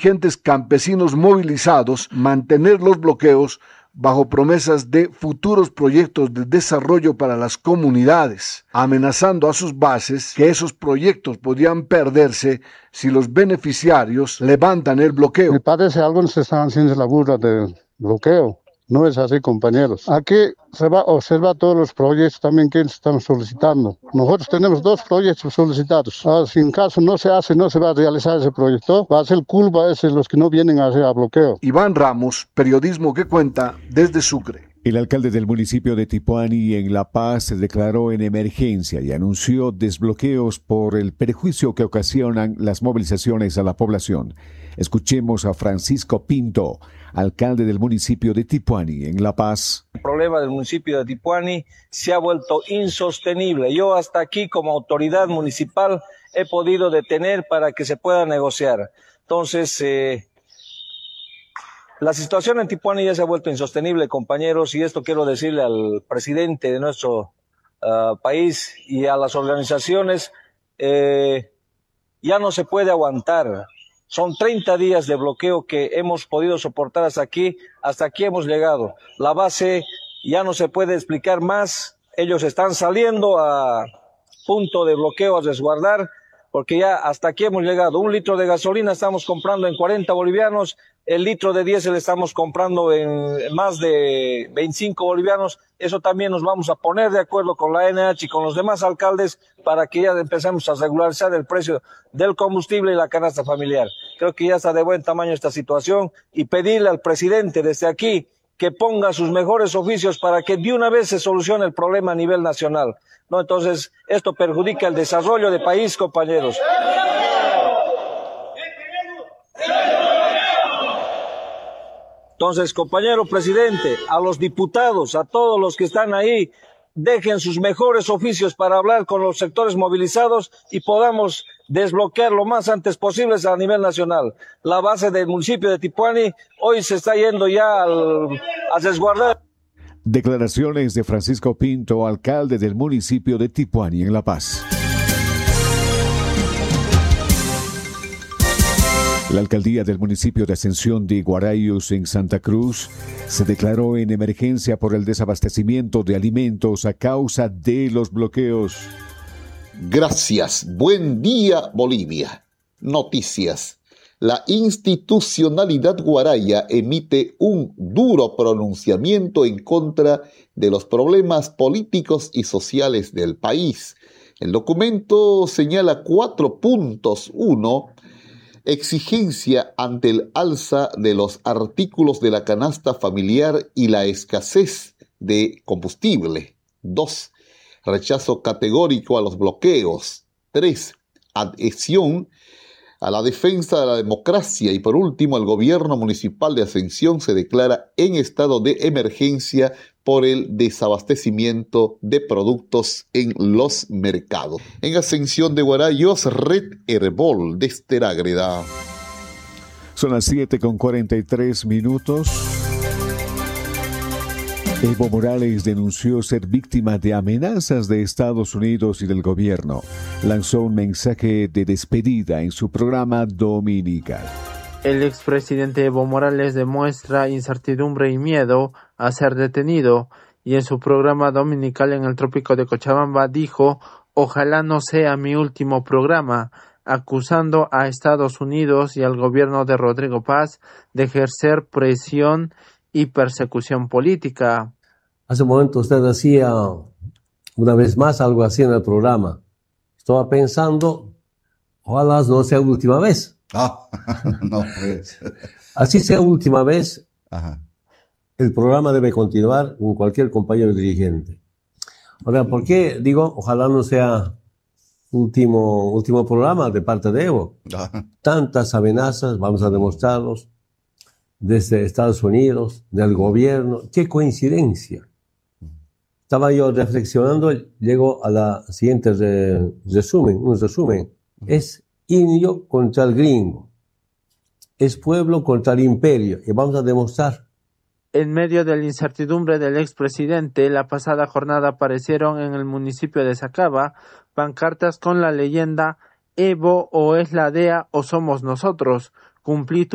dirigentes campesinos movilizados mantener los bloqueos bajo promesas de futuros proyectos de desarrollo para las comunidades, amenazando a sus bases que esos proyectos podrían perderse si los beneficiarios levantan el bloqueo. Me parece que algunos están haciendo la burla del bloqueo. No es así, compañeros. Aquí se va a observar todos los proyectos también que están solicitando. Nosotros tenemos 2 proyectos solicitados. Si en caso no se hace, no se va a realizar ese proyecto, va a ser culpa de los que no vienen a hacer bloqueo. Iván Ramos, periodismo que cuenta desde Sucre. El alcalde del municipio de Tipuani, en La Paz, se declaró en emergencia y anunció desbloqueos por el perjuicio que ocasionan las movilizaciones a la población. Escuchemos a Francisco Pinto, alcalde del municipio de Tipuani, en La Paz. El problema del municipio de Tipuani se ha vuelto insostenible. Yo hasta aquí, como autoridad municipal, he podido detener para que se pueda negociar. Entonces, la situación en Tipuani ya se ha vuelto insostenible, compañeros, y esto quiero decirle al presidente de nuestro país y a las organizaciones, ya no se puede aguantar. Son 30 días de bloqueo que hemos podido soportar hasta aquí hemos llegado. La base ya no se puede explicar más, ellos están saliendo a punto de bloqueo a resguardar, porque ya hasta aquí hemos llegado. 1 litro de gasolina estamos comprando en 40 bolivianos, el litro de diésel estamos comprando en más de 25 bolivianos. Eso también nos vamos a poner de acuerdo con la NH y con los demás alcaldes para que ya empecemos a regularizar el precio del combustible y la canasta familiar. Creo que ya está de buen tamaño esta situación y pedirle al presidente desde aquí que ponga sus mejores oficios para que de una vez se solucione el problema a nivel nacional. No, entonces, esto perjudica el desarrollo del país, compañeros. Entonces, compañero presidente, a los diputados, a todos los que están ahí, dejen sus mejores oficios para hablar con los sectores movilizados y podamos desbloquear lo más antes posible a nivel nacional. La base del municipio de Tipuani hoy se está yendo ya a resguardar. Declaraciones de Francisco Pinto, alcalde del municipio de Tipuani, en La Paz. La alcaldía del municipio de Ascensión de Guarayos, en Santa Cruz, se declaró en emergencia por el desabastecimiento de alimentos a causa de los bloqueos. Gracias. Buen día, Bolivia. Noticias. La institucionalidad guaraya emite un duro pronunciamiento en contra de los problemas políticos y sociales del país. El documento señala 4 puntos. 1. Exigencia ante el alza de los artículos de la canasta familiar y la escasez de combustible. 2. Rechazo categórico a los bloqueos. 3. Adhesión a la defensa de la democracia. Y por último, el gobierno municipal de Ascensión se declara en estado de emergencia por el desabastecimiento de productos en los mercados. En Ascensión de Guarayos, Red Herbol desde Ágreda. Son las 7:43. Evo Morales denunció ser víctima de amenazas de Estados Unidos y del gobierno. Lanzó un mensaje de despedida en su programa dominical. El expresidente Evo Morales demuestra incertidumbre y miedo a ser detenido, y en su programa dominical en el trópico de Cochabamba dijo: ojalá no sea mi último programa, acusando a Estados Unidos y al gobierno de Rodrigo Paz de ejercer presión y persecución política. Hace un momento usted decía una vez más algo así en el programa. Estaba pensando, ojalá no sea la última vez. No, pues. Así sea última vez, Ajá. El programa debe continuar con cualquier compañero dirigente. Ahora, ¿por qué digo ojalá no sea último programa de parte de Evo? Tantas amenazas, vamos a demostrarlos, desde Estados Unidos, del gobierno. ¡Qué coincidencia! Estaba yo reflexionando, llego a la siguiente un resumen. Es indio contra el gringo. Es pueblo contra el imperio. Y vamos a demostrar. En medio de la incertidumbre del expresidente, la pasada jornada aparecieron en el municipio de Sacaba pancartas con la leyenda: Evo, o es la DEA o somos nosotros. Cumplí tu